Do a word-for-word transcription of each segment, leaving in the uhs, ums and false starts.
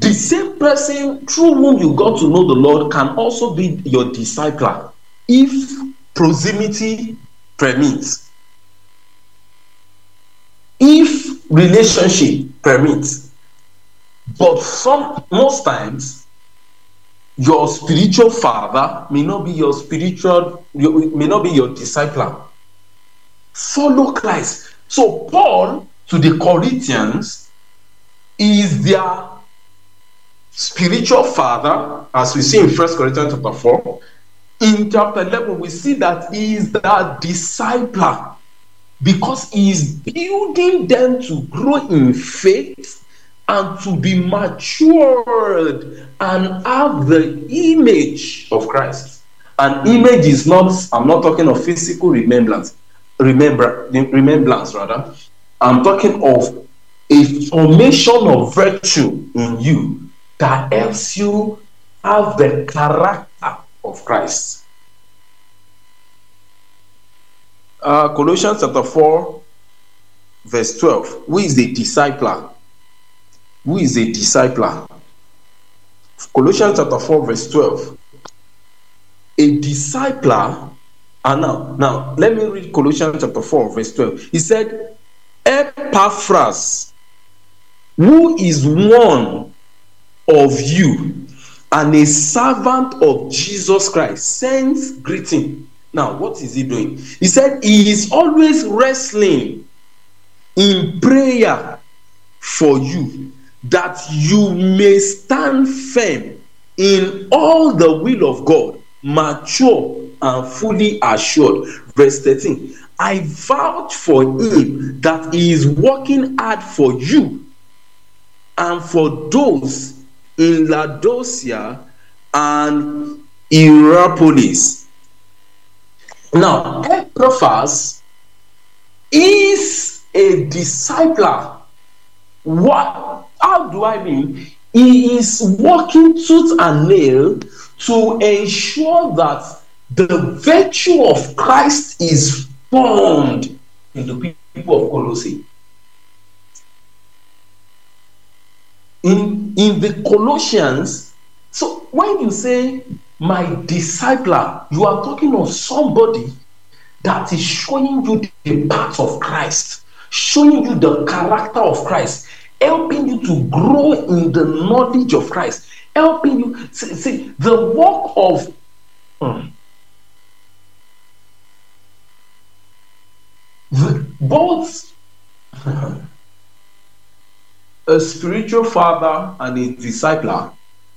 The same person through whom you got to know the Lord can also be your discipler if proximity permits, if relationship permits. But some most times your spiritual father may not be your spiritual, may not be your discipler. Follow Christ. So Paul to the Corinthians is their spiritual father, as we see in First Corinthians chapter four. In chapter eleven, we see that he is the discipler because he is building them to grow in faith and to be matured and have the image of Christ. An image is not, I'm not talking of physical remembrance, remember, remembrance rather. I'm talking of a formation of virtue in you that helps you have the character of Christ. Uh, Colossians chapter four, verse twelve. Who is the discipler? Who is a discipler? Colossians chapter four, verse twelve. A discipler, and now, now let me read Colossians chapter four, verse twelve. He said, Epaphras, who is one of you and a servant of Jesus Christ, sends greeting. Now, what is he doing? He said he is always wrestling in prayer for you, that you may stand firm in all the will of God, mature and fully assured. Verse thirteen. I vouch for him that he is working hard for you and for those in Laodicea and Hierapolis. Now, Epaphras is a discipler. What? How do I mean? He is working tooth and nail to ensure that the virtue of Christ is formed in the people of Colossae. In, in the Colossians, so when you say my discipler, you are talking of somebody that is showing you the path of Christ, showing you the character of Christ, helping you to grow in the knowledge of Christ, helping you see, see the work of hmm, the, both a spiritual father and a discipler.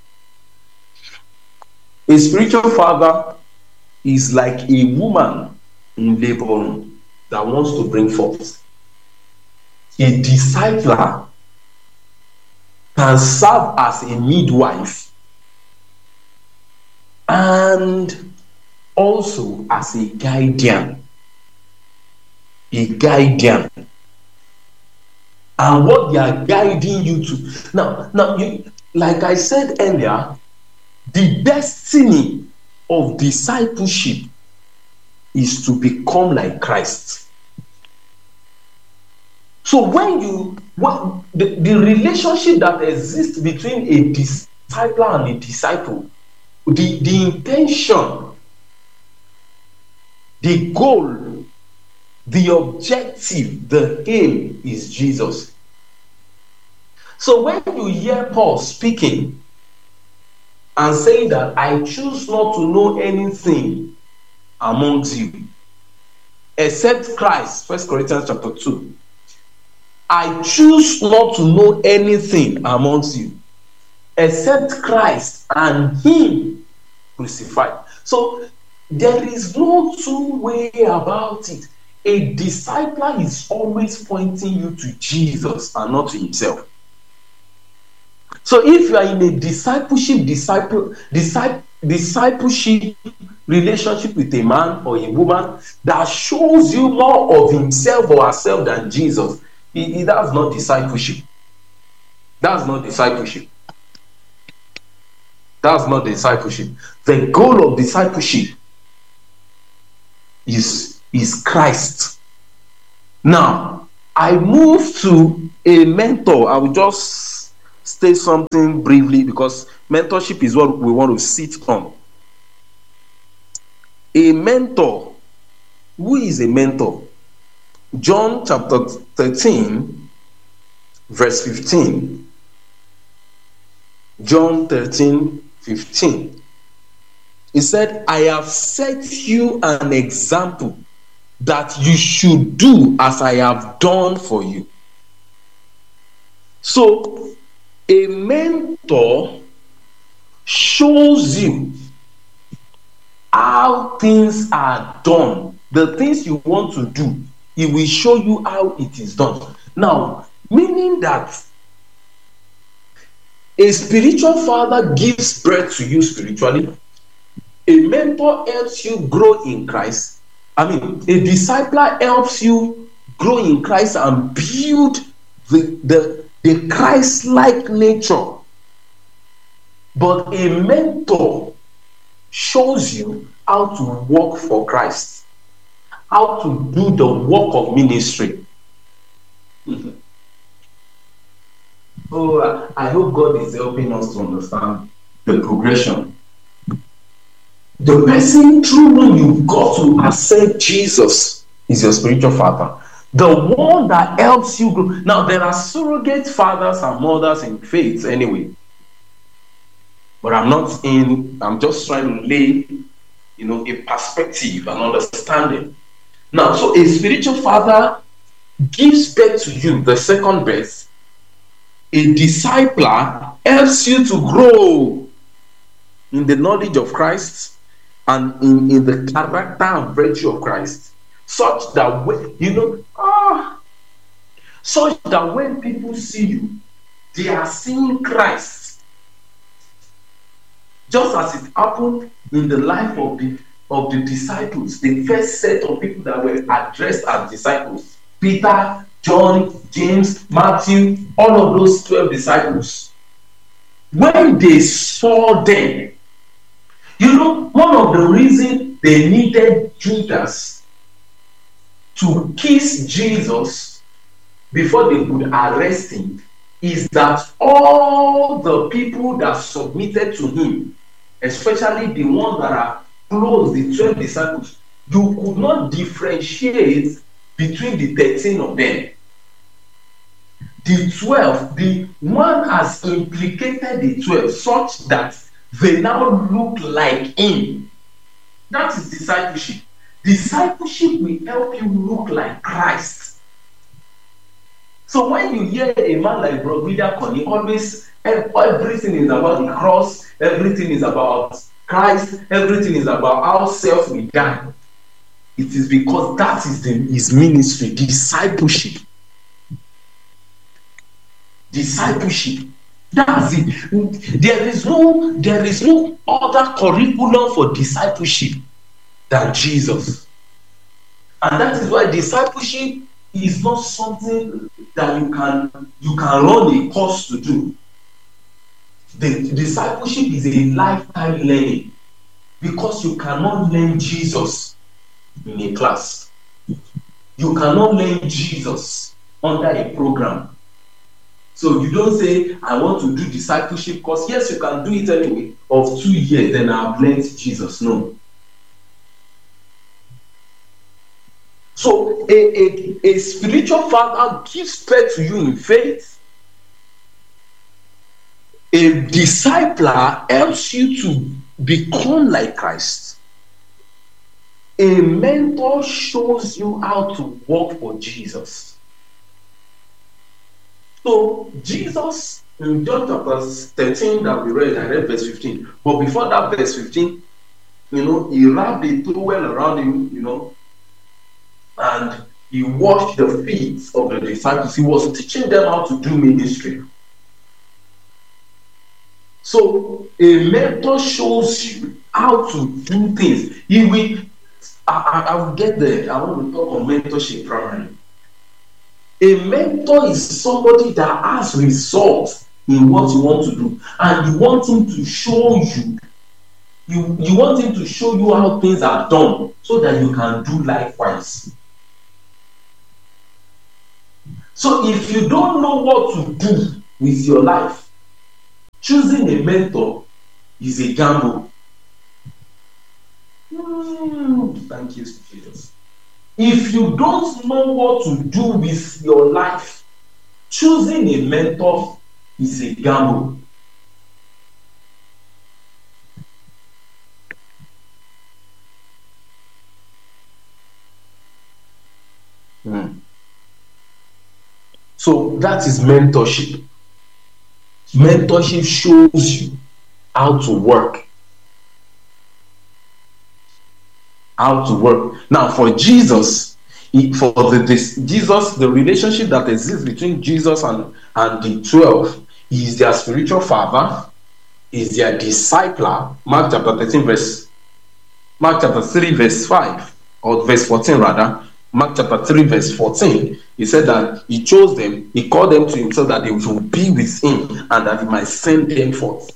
A spiritual father is like a woman in labor that wants to bring forth. A discipler can serve as a midwife and also as a guardian. A guardian. And what they are guiding you to. Now, now you, like I said earlier, the destiny of discipleship is to become like Christ. So when you, what the, the relationship that exists between a discipler and a disciple, the, the intention, the goal, the objective, the aim is Jesus. So when you hear Paul speaking and saying that I choose not to know anything amongst you except Christ, First Corinthians chapter two. I choose not to know anything amongst you except Christ and him crucified. So there is no two way about it. A discipler is always pointing you to Jesus and not to himself. So if you are in a discipleship, disciple, disciple, discipleship relationship with a man or a woman that shows you more of himself or herself than Jesus, it, it, that's not discipleship. That's not discipleship. That's not discipleship. The goal of discipleship is, is Christ. Now, I move to a mentor. I will just state something briefly because mentorship is what we want to sit on. A mentor. Who is a mentor? John chapter thirteen, verse fifteen. John thirteen, fifteen. He said, I have set you an example that you should do as I have done for you. So, a mentor shows you how things are done. The things you want to do, he will show you how it is done. Now, meaning that a spiritual father gives birth to you spiritually. A mentor helps you grow in Christ. I mean, a discipler helps you grow in Christ and build the, the, the Christ-like nature. But a mentor shows you how to work for Christ, how to do the work of ministry. Mm-hmm. Oh, I hope God is helping us to understand the progression. The person through whom you've got to accept Jesus is your spiritual father. The one that helps you grow. Now, there are surrogate fathers and mothers in faith anyway. But I'm not in, I'm just trying to lay, you know, a perspective and understanding. Now, so a spiritual father gives birth to you, the second birth. A discipler helps you to grow in the knowledge of Christ and in, in the character and virtue of Christ, such that when, you know, ah, such that when people see you, they are seeing Christ. Just as it happened in the life of the of the disciples, the first set of people that were addressed as disciples, Peter, John, James, Matthew, all of those twelve disciples. When they saw them, you know, one of the reasons they needed Judas to kiss Jesus before they could arrest him is that all the people that submitted to him, especially the ones that are close, the twelve disciples, you could not differentiate between the thirteen of them. The twelve, the one has implicated the twelve such that they now look like him. That is discipleship. Discipleship will help you look like Christ. So when you hear a man like Bro William Connie, always everything is about the cross, everything is about Christ, everything is about how self we die. It is because that is the, his ministry, discipleship. Discipleship. That's it. There is no, there is no other curriculum for discipleship than Jesus. And that is why discipleship is not something that you can you can run a course to do. The discipleship is a lifetime learning, because you cannot learn Jesus in a class. You cannot learn Jesus under a program. So you don't say, I want to do discipleship course. Yes, you can do it anyway, of two years, then I've learned Jesus. No. So a, a, a spiritual father gives birth to you in faith. A discipler helps you to become like Christ. A mentor shows you how to work for Jesus. So Jesus in John chapter thirteen that we read, I read verse fifteen. But before that verse fifteen, you know, he wrapped a towel around him, you know, and he washed the feet of the disciples. He was teaching them how to do ministry. So a mentor shows you how to do things. He will. I, I, I will get there. I want to talk on mentorship primarily. A mentor is somebody that has results in what you want to do, and you want him to show you. You, you want him to show you how things are done so that you can do likewise. So if you don't know what to do with your life, choosing a mentor is a gamble. Mm, thank you, Jesus. If you don't know what to do with your life, choosing a mentor is a gamble. Mm. So that is mentorship. Mentorship shows you how to work. How to work. Now, for Jesus, he, for the this, Jesus, the relationship that exists between Jesus and, and the twelve, he is their spiritual father, he is their discipler. Mark chapter thirteen, verse Mark chapter three, verse five, or verse fourteen rather. Mark chapter three, verse fourteen. He said that he chose them, he called them to himself that they would be with him and that he might send them forth.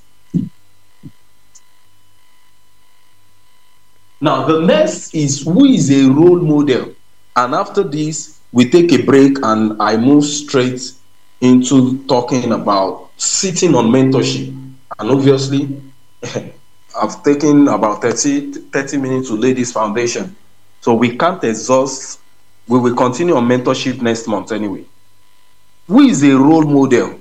Now, the next is who is a role model. And after this, we take a break and I move straight into talking about sitting on mentorship. And obviously, I've taken about thirty, thirty minutes to lay this foundation. So we can't exhaust. We will continue on mentorship next month anyway. Who is a role model?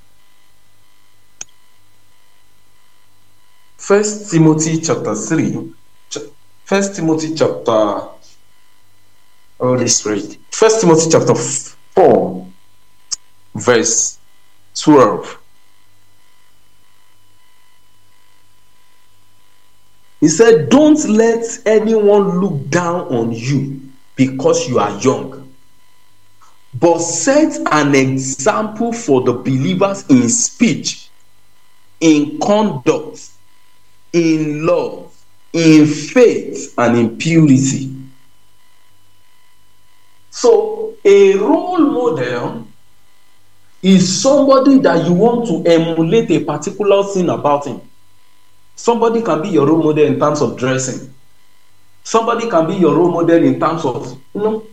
First Timothy chapter three. First Timothy chapter, oh, let's read. First Timothy chapter four, verse twelve. He said, "Don't let anyone look down on you because you are young, but set an example for the believers in speech, in conduct, in love, in faith, and in purity." So, a role model is somebody that you want to emulate a particular thing about him. Somebody can be your role model in terms of dressing. Somebody can be your role model in terms of, you know.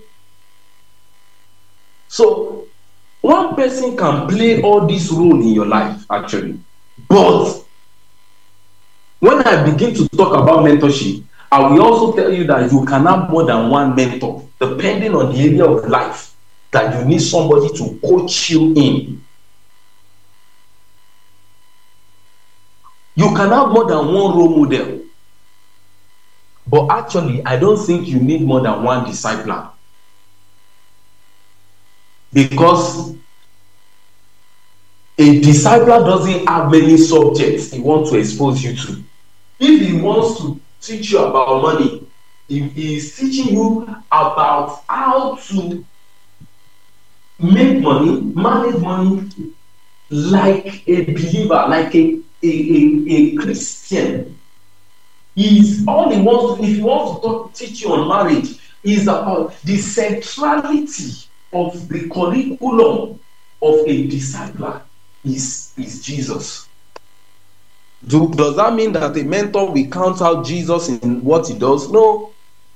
So, one person can play all this role in your life, actually. But when I begin to talk about mentorship, I will also tell you that you can have more than one mentor, depending on the area of life that you need somebody to coach you in. You can have more than one role model, but actually, I don't think you need more than one discipler. Because a discipler doesn't have many subjects he wants to expose you to. If he wants to teach you about money, if he is teaching you about how to make money, manage money like a believer, like a, a, a, a Christian, is all he wants to, if he wants to talk, teach you on marriage, is about the centrality of the curriculum of a discipler is, is Jesus. Do, does that mean that a mentor will count out Jesus in what he does? No.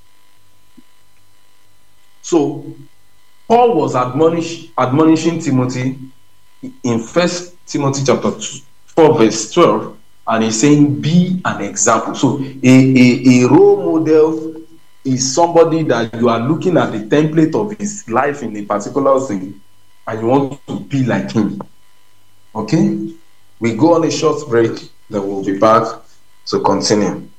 So, Paul was admonish, admonishing Timothy in First Timothy chapter two, four, verse twelve, and he's saying, be an example. So, a, a, a role model is somebody that you are looking at the template of his life in a particular thing, and you want to be like him. Okay? We go on a short break, then we'll be back to continue.